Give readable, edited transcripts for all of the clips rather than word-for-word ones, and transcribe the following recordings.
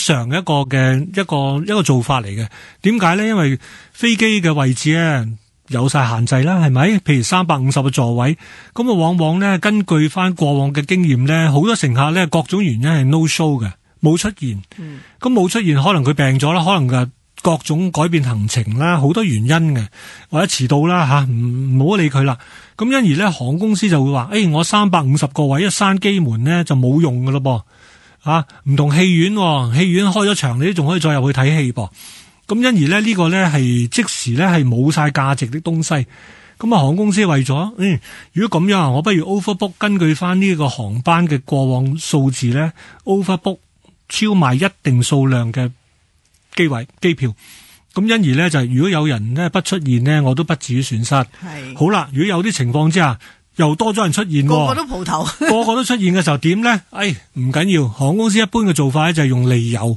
常嘅一個做法嚟嘅。點解咧？因為飛機嘅位置咧有晒限制啦，係咪？譬如350個座位，咁啊往往咧根據翻過往嘅經驗咧，好多乘客咧各種原因係 no show 嘅，冇出現。咁冇出現，可能佢病咗啦，可能嘅各種改變行程啦，好多原因嘅，或者遲到啦吓，唔好理佢啦。咁因而咧，航空公司就會話：我350個位一閂機門咧就冇用噶咯噃。唔同戲院，戲院開咗場，你都仲可以再入去睇戲噃。咁因而咧呢個咧係即時咧係冇晒價值的東西。咁啊，航空公司為咗，如果咁樣，我不如 overbook， 根據翻呢個航班嘅過往數字咧 overbook 超賣一定數量嘅機票。咁因而咧就係如果有人咧不出現呢，我都不至於損失。係好啦，如果有啲情況之下又多咗人出現， 個個都蒲頭， 個個都出現嘅時候點咧？唔緊要，航空公司一般嘅做法咧就係用利誘。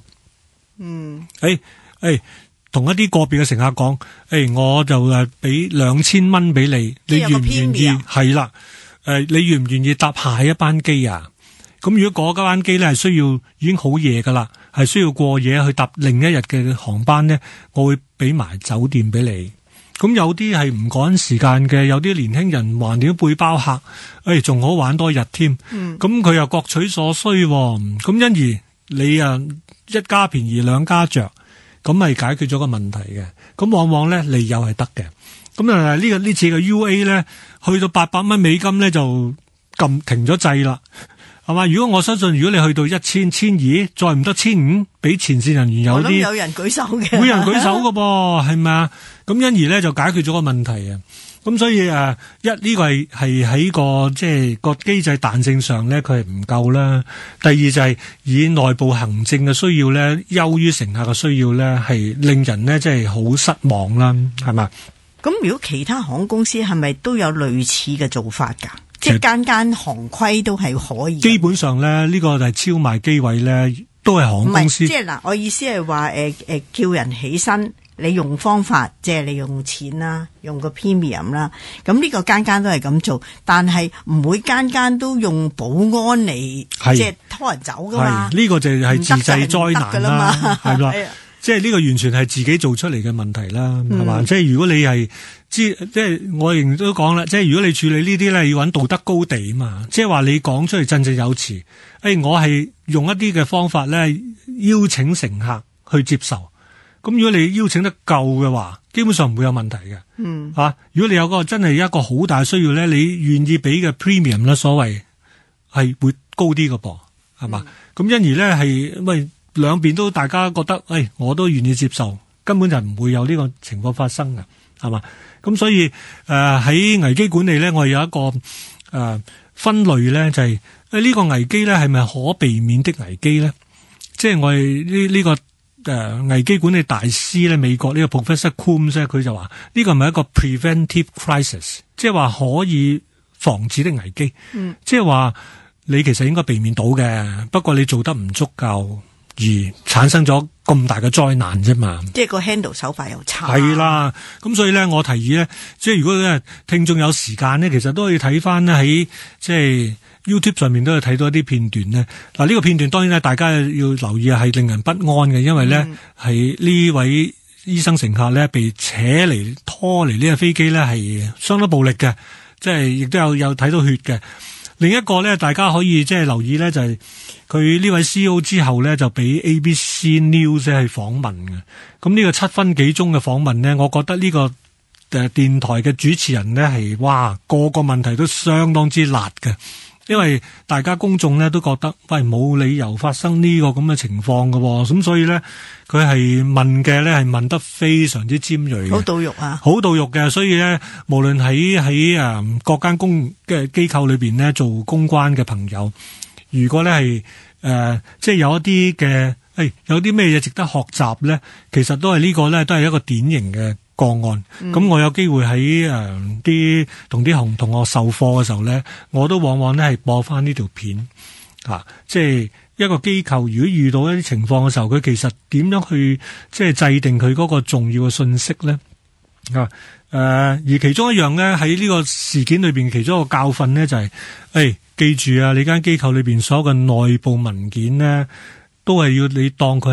同一啲個別嘅乘客講，我就俾2000蚊俾你，你願唔願意？係啦，你願唔願意搭下一班機啊？咁如果嗰班機咧係需要已經好夜噶啦，係需要過夜去搭另一日嘅航班咧，我會俾埋酒店俾你。咁有啲係唔趕時間嘅，有啲年輕人橫掂背包客，仲好玩多日添。咁佢又各取所需，咁因而你一家便宜兩家着，咁咪解決咗個問題嘅。咁往往咧利誘係得嘅。咁呢次嘅 UA 咧，去到800蚊美金咧就停咗掣啦。係嘛？如果我相信，如果你去到1000、1200，再唔得1500，俾前線人員有啲， 有人舉手嘅， 會有人舉手㗎噃，係咪啊？咁因而咧就解決咗個問題啊。咁所以呢個係喺個即係個機制彈性上咧，佢係唔夠啦。第二就係以內部行政嘅需要咧，優於乘客嘅需要咧，係令人咧即係好失望啦，係嘛？ 咁如果其他航空公司係咪都有類似嘅做法㗎？即係間行規都係可以。基本上咧，呢個就係超賣機位咧，都係航空公司。 即係嗱，我意思係話叫人起身，你用方法，即係你用錢啦，用個 premium 啦。咁呢個間都係咁做，但係唔會間都用保安嚟即係拖人走噶嘛。呢個就係自製災難啦，係啦。即係呢個完全係自己做出嚟嘅問題啦，係嘛？即係如果你係即係我亦都講啦，即係如果你處理呢啲咧，要揾道德高地啊嘛。即係話你講出嚟振振有詞，我係用一啲嘅方法咧邀請乘客去接受。咁如果你邀請得夠嘅話，基本上唔會有問題嘅。如果你有個真係一個好大需要咧，你願意俾嘅 premium 咧，所謂係會高啲嘅噃，係嘛？咁因而咧係兩邊都大家覺得，我都願意接受，根本就唔會有呢個情況發生嘅，係嘛？咁所以喺危機管理咧，我哋有一個分類咧，就係呢個危機咧係咪可避免的危機咧？即係我哋呢個危機管理大師咧，美國呢個 Professor Coombs 佢就話呢個係咪一個 preventive crisis， 即係話可以防止的危機。即係話你其實應該避免到嘅，不過你做得唔足夠。而產生咗咁大嘅災難啫嘛， 即係個 handle 手法又差。 係啦，咁所以咧，我提議咧，即係如果咧聽眾有時間咧，其實都可以睇翻咧喺即係 YouTube 上面都有睇到一啲片段咧。嗱，呢個片段當然咧，大家要留意係令人不安嘅，因為咧係呢位醫生乘客咧被扯嚟拖嚟呢架飛機咧係相當暴力嘅，即係亦都有睇到血嘅。另一個咧，大家可以即係留意咧，就係佢呢位 CEO 之後咧，就俾 ABC News 係訪問嘅。咁呢個7分幾鐘嘅訪問咧，我覺得呢個電台嘅主持人咧係個個問題都相當之辣嘅。因為大家公眾咧都覺得冇理由發生呢個咁嘅情況喎。咁所以咧佢係問嘅咧係問得非常之尖銳嘅， 好到肉啊， 好到肉嘅。所以咧無論喺各間公嘅機構裏邊咧做公關嘅朋友，如果咧係即係有一啲嘅有啲咩嘢值得學習咧，其實都係呢個咧都係一個典型嘅個案。咁我有機會喺同啲同學授課嘅時候咧，我都往往咧係播翻呢條片即係一個機構如果遇到一啲情況嘅時候，佢其實點樣去即係制定佢嗰個重要嘅信息咧而其中一樣咧喺呢個事件裏邊，其中一個教訓咧就係記住啊，你間機構裏邊所有嘅內部文件咧都係要你當佢